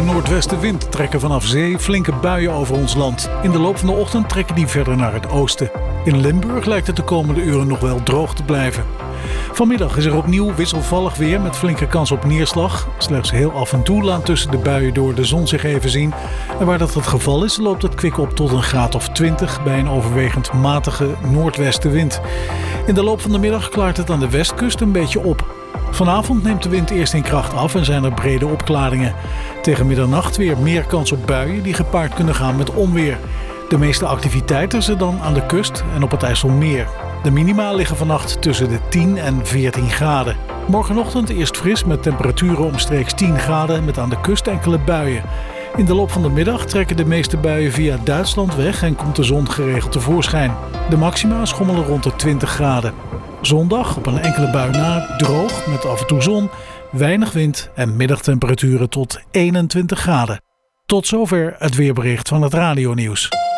noordwestenwind trekken vanaf zee flinke buien over ons land. In de loop van de ochtend trekken die verder naar het oosten. In Limburg lijkt het de komende uren nog wel droog te blijven. Vanmiddag is er opnieuw wisselvallig weer met flinke kans op neerslag. Slechts heel af en toe laat tussen de buien door de zon zich even zien. En waar dat het geval is, loopt het kwik op tot een graad of 20 bij een overwegend matige noordwestenwind. In de loop van de middag klaart het aan de westkust een beetje op. Vanavond neemt de wind eerst in kracht af en zijn er brede opklaringen. Tegen middernacht weer meer kans op buien die gepaard kunnen gaan met onweer. De meeste activiteit is er dan aan de kust en op het IJsselmeer. De minima liggen vannacht tussen de 10 en 14 graden. Morgenochtend eerst fris met temperaturen omstreeks 10 graden met aan de kust enkele buien. In de loop van de middag trekken de meeste buien via Duitsland weg en komt de zon geregeld tevoorschijn. De maxima schommelen rond de 20 graden. Zondag op een enkele bui na droog met af en toe zon, weinig wind en middagtemperaturen tot 21 graden. Tot zover het weerbericht van het radionieuws.